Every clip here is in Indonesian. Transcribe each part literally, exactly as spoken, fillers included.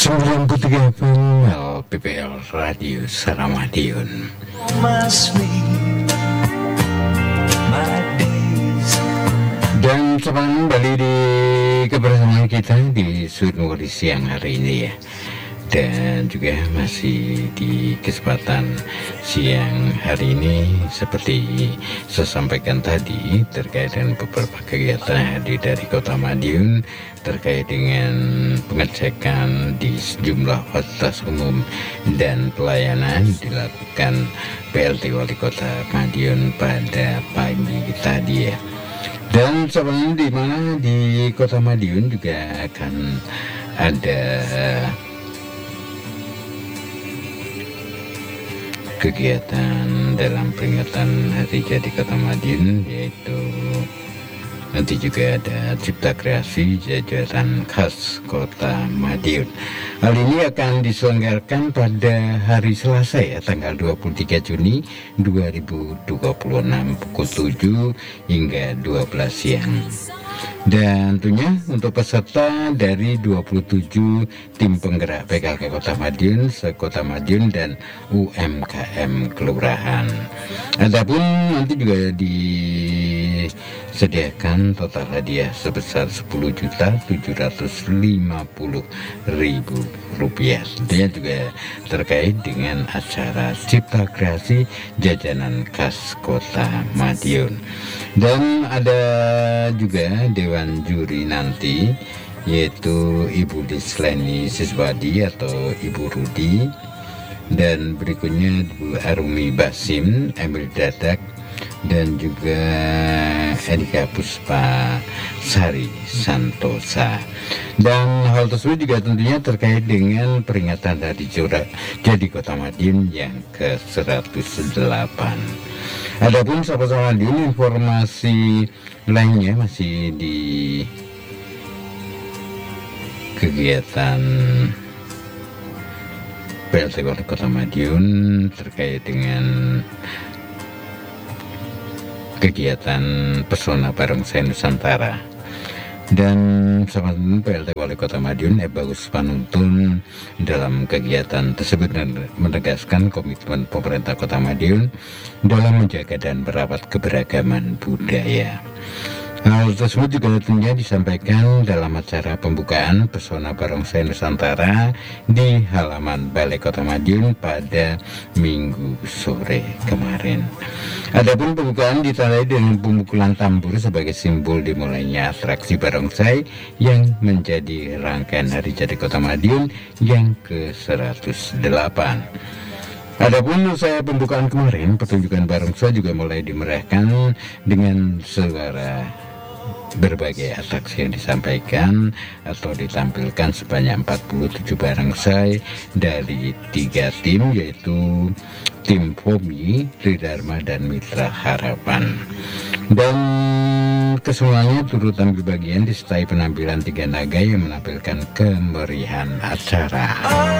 sembilan puluh tiga F M L P P L Radio Saramadion. Dan selamat kembali di kebersamaan kita di Sudnuri siang hari ini ya. Dan juga masih di kesempatan siang hari ini seperti saya sampaikan tadi terkait dengan beberapa kegiatan hadir dari Kota Madiun terkait dengan pengecekan di sejumlah fasilitas umum dan pelayanan dilakukan P L T Wali Kota Madiun pada pagi tadi ya. Dan sebenarnya di mana di Kota Madiun juga akan ada kegiatan dalam peringatan Hari Jadi Kota Madiun, yaitu nanti juga ada cipta kreasi jajaran khas Kota Madiun. Hal ini akan diselenggarakan pada hari Selasa ya, tanggal dua puluh tiga Juni dua ribu dua puluh enam pukul tujuh hingga dua belas siang. Dan tentunya untuk peserta dari dua puluh tujuh tim penggerak P K K Kota Madiun, se-Kota Madiun dan U M K M Kelurahan. Adapun nanti juga disediakan total hadiah sebesar sepuluh juta tujuh ratus lima puluh ribu rupiah. Tentunya juga terkait dengan acara cipta kreasi jajanan khas Kota Madiun. Dan ada juga dewan juri nanti, yaitu Ibu Disleni Siswadi atau Ibu Rudi, dan berikutnya Ibu Arumi Basim, Emil Dadak, dan juga Erika Puspa Sari Santosa. Dan hal tersebut juga tentunya terkait dengan peringatan Hari Jadi Kota Madiun yang ke seratus delapan. Adapun sahabat-sahabat Madiun, informasi lainnya masih di kegiatan P L T Wali Kota Madiun terkait dengan kegiatan Pesona Barongsai Nusantara. Dan sahabat P L T Wali Kota Madiun Ebagus Panuntun dalam kegiatan tersebut menegaskan komitmen pemerintah Kota Madiun dalam menjaga dan merawat keberagaman budaya. Hal tersebut juga tentunya disampaikan dalam acara pembukaan Pesona Barongsai Nusantara di halaman Balai Kota Madiun pada Minggu sore kemarin. Adapun pembukaan ditandai dengan pemukulan tambur sebagai simbol dimulainya atraksi barongsai yang menjadi rangkaian Hari Jadi Kota Madiun yang ke seratus delapan. Adapun usai pembukaan kemarin, pertunjukan barongsai juga mulai dimeriahkan dengan suara berbagai atraksi yang disampaikan atau ditampilkan sebanyak empat puluh tujuh barongsai dari tiga tim, yaitu tim Fomi, Tridharma, dan Mitra Harapan. Dan kesemuanya turut ambil bagian disertai penampilan tiga naga yang menampilkan kemeriahan acara.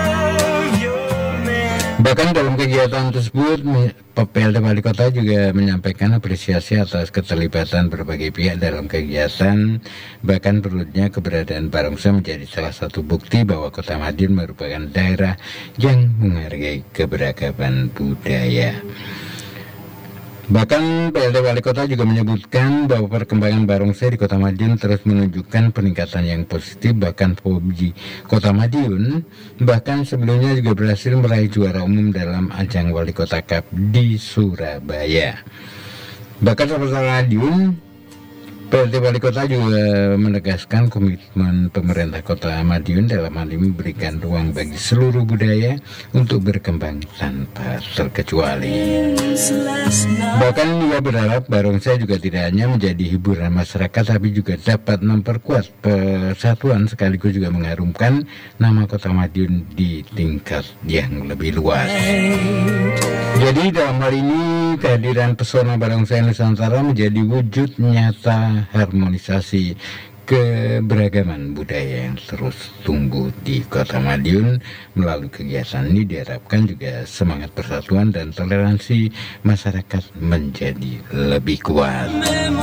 Bahkan dalam kegiatan tersebut, P L T Wali Kota juga menyampaikan apresiasi atas keterlibatan berbagai pihak dalam kegiatan. Bahkan perlunya keberadaan barongsai menjadi salah satu bukti bahwa Kota Madiun merupakan daerah yang menghargai keberagaman budaya. Bahkan P L T Wali Kota juga menyebutkan bahwa perkembangan barongsai di Kota Madiun terus menunjukkan peningkatan yang positif. Bahkan P O B J Kota Madiun bahkan sebelumnya juga berhasil meraih juara umum dalam ajang Wali Kota Cup di Surabaya. Bahkan sahabat Madiun, P L T Wali Kota juga menegaskan komitmen pemerintah Kota Madiun dalam hal ini memberikan ruang bagi seluruh budaya untuk berkembang tanpa terkecuali. Bahkan ia berharap barongsai juga tidak hanya menjadi hiburan masyarakat, tapi juga dapat memperkuat persatuan sekaligus juga mengharumkan nama Kota Madiun di tingkat yang lebih luas. Jadi dalam hal ini kehadiran Pesona Barongsai Nusantara menjadi wujud nyata harmonisasi keberagaman budaya yang terus tumbuh di Kota Madiun. Melalui kegiatan ini diharapkan juga semangat persatuan dan toleransi masyarakat menjadi lebih kuat.